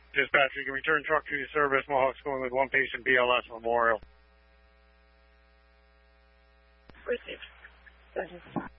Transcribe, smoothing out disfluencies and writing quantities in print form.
Dispatch, you can return truck to your service. Mohawk's going with one patient, BLS Memorial. Received.